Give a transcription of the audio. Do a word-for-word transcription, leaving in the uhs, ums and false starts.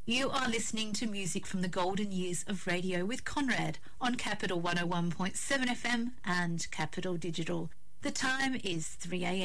You are listening to music from the golden years of radio with Conrad on Capital one oh one point seven F M and Capital Digital. The time is three a m